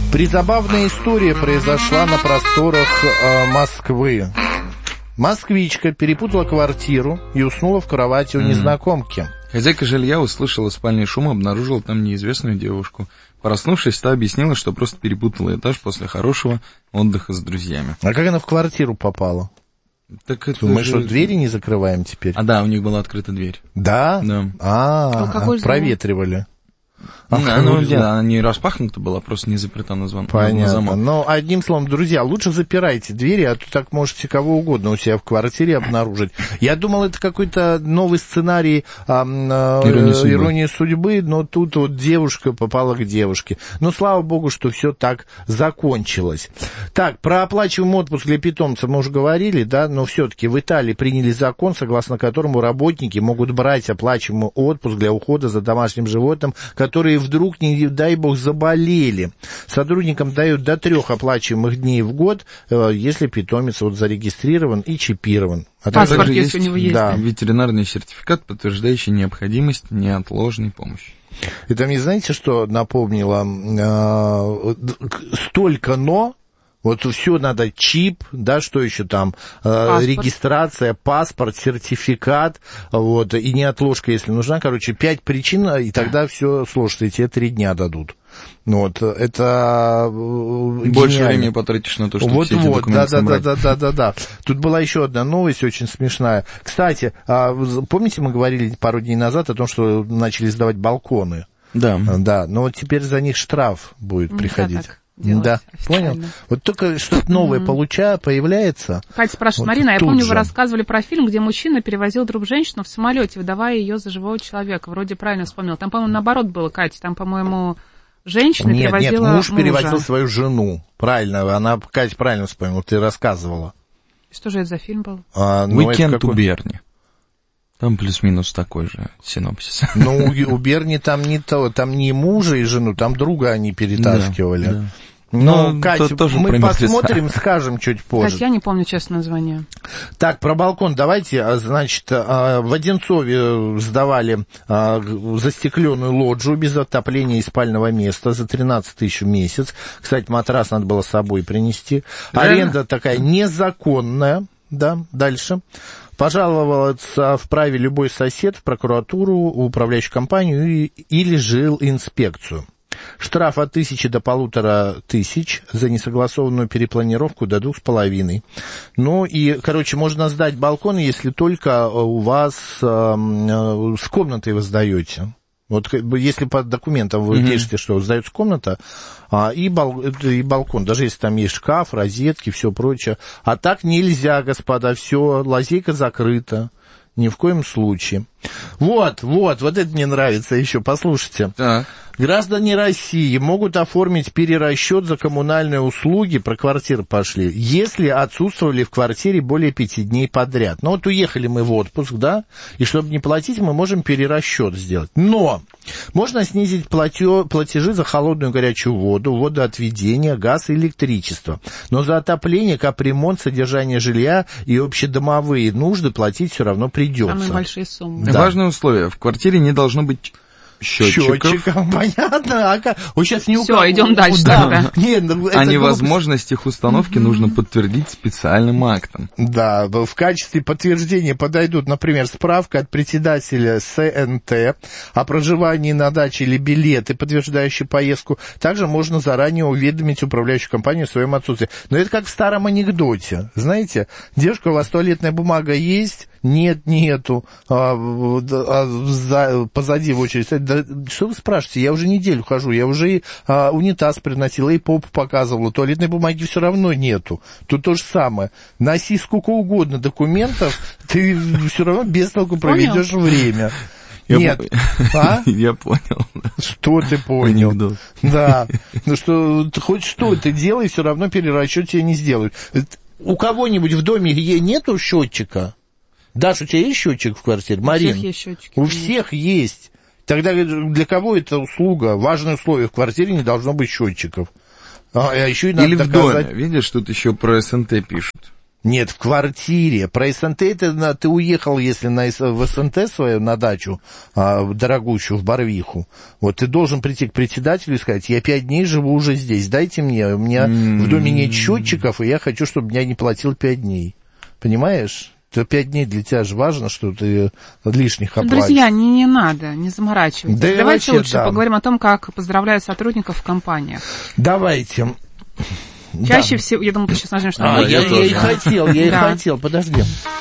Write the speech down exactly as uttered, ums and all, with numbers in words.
Призабавная история произошла на просторах э, Москвы. Москвичка перепутала квартиру и уснула в кровати у незнакомки. Хозяйка жилья услышала спальный шум и обнаружила там неизвестную девушку. Проснувшись, та объяснила, что просто перепутала этаж после хорошего отдыха с друзьями. А как она в квартиру попала? Так это Мы же... что, двери не закрываем теперь? А да, у них была открыта дверь. Да? Да. А, проветривали. А, ну, да, она не распахнута была, просто не заперта на звонок. Понятно. Но, одним словом, друзья, лучше запирайте двери, а то так можете кого угодно у себя в квартире обнаружить. Я думал, это какой-то новый сценарий а, а, иронии, судьбы. иронии судьбы, но тут вот девушка попала к девушке. Но, слава богу, что все так закончилось. Так, про оплачиваемый отпуск для питомца мы уже говорили, да, но все-таки в Италии приняли закон, согласно которому работники могут брать оплачиваемый отпуск для ухода за домашним животным, которые вдруг, не дай бог, заболели. Сотрудникам дают до трех оплачиваемых дней в год, если питомец вот зарегистрирован и чипирован. А паспорт, также если есть, у него есть. Да, ветеринарный сертификат, подтверждающий необходимость неотложной помощи. Это мне, знаете, что напомнило? Столько «но». Вот все надо, чип, да, что еще там, э, регистрация, паспорт, сертификат, вот, и неотложка, если нужна, короче, пять причин, и тогда все сложится, и тебе три дня дадут. Вот, это больше гениально. Времени потратишь на то, чтобы вот, все эти вот, документы да, собрать. да, да, да, да, да. Тут была еще одна новость, очень смешная. Кстати, помните, мы говорили пару дней назад о том, что начали сдавать балконы? Да. Да, но вот теперь за них штраф будет приходить. Так. Делать да, официально. Понял. Вот только что-то новое mm-hmm. получая, появляется. Катя спрашивает, вот Марина, я помню, же. Вы рассказывали про фильм, где мужчина перевозил труп женщины в самолете, выдавая ее за живого человека. Вроде правильно вспомнил. Там, по-моему, наоборот было, Катя. Там, по-моему, женщина нет, перевозила Нет, муж мужа. перевозил свою жену. Правильно, она, Катя, правильно вспомнила, ты рассказывала. Что же это за фильм был? А, ну, Уикенд какой... у Берни. Там плюс-минус такой же синопсис. Ну, у, у Берни там не то, там не мужа и жену, там друга они перетаскивали. Да, да. Ну, ну, Катя, тоже мы посмотрим, скажем чуть позже. Катя, я не помню, честно, название. Так, про балкон давайте. Значит, в Одинцове сдавали застекленную лоджию без отопления и спального места за тринадцать тысяч в месяц. Кстати, матрас надо было с собой принести. Аренда такая незаконная. Да, дальше. Пожаловаться вправе любой сосед в прокуратуру, управляющую компанию или жилинспекцию. Штраф от тысячи до полутора тысяч за несогласованную перепланировку до двух с половиной. Ну и, короче, можно сдать балкон, если только у вас э, э, с комнатой вы сдаете. Вот если по документам вы mm-hmm. пишете, что сдается комната а, и, бал, и балкон, даже если там есть шкаф, розетки, все прочее. А так нельзя, господа, все, лазейка закрыта. Ни в коем случае. Вот, вот, вот это мне нравится еще, послушайте. Так. Граждане России могут оформить перерасчет за коммунальные услуги, про квартиры пошли, если отсутствовали в квартире более пяти дней подряд. Ну вот уехали мы в отпуск, да, и чтобы не платить, мы можем перерасчет сделать. Но можно снизить платё, платежи за холодную и горячую воду, водоотведение, газ и электричество. Но за отопление, капремонт, содержание жилья и общедомовые нужды платить все равно придется. Самые большие суммы. Да. Важное условие. В квартире не должно быть счетчиков. Счетчиков, понятно. А как? Вот сейчас не у Все, идем дальше. Да. Нет, ну, а невозможность их установки mm-hmm. нужно подтвердить специальным актом. Да, в качестве подтверждения подойдут, например, справка от председателя С Н Т о проживании на даче или билеты, подтверждающие поездку. Также можно заранее уведомить управляющую компанию о своем отсутствии. Но это как в старом анекдоте. Знаете, девушка, у вас туалетная бумага есть? Нет, нету. А, а, за, позади в очередь. Да, что вы спрашиваете? Я уже неделю хожу, я уже а, унитаз приносила, и попу показывала. Туалетной бумаги все равно нету. Тут то же самое. Носи сколько угодно документов, ты все равно без толку проведешь время. Я Нет. По... А? Я понял. Что ты понял? Анекдот. Да. Ну что, хоть что ты делай, все равно перерасчет тебе не сделают. У кого-нибудь в доме нету счетчика? Даш, у тебя есть счетчик в квартире? Марин? У всех есть счетчики. У всех есть. Тогда для кого это услуга? Важное условие. В квартире не должно быть счетчиков. А, а еще и надо Или доказать... в доме. Видишь, тут еще про С Н Т пишут. Нет, в квартире. Про СНТ это ты уехал, если на, в СНТ свою, на дачу, а, дорогущую, в Барвиху. Вот ты должен прийти к председателю и сказать, я пять дней живу уже здесь, дайте мне, у меня mm-hmm. в доме нет счетчиков, и я хочу, чтобы я не платил пять дней. Понимаешь? То пять дней для тебя же важно, что ты лишних оплатишь. Друзья, не, не надо, не заморачивайтесь. Да давайте лучше да. поговорим о том, как поздравляют сотрудников в компаниях. Давайте. Чаще да. всего, я думаю, ты сейчас нажмешь на а, я, я и хотел, я и хотел, подожди.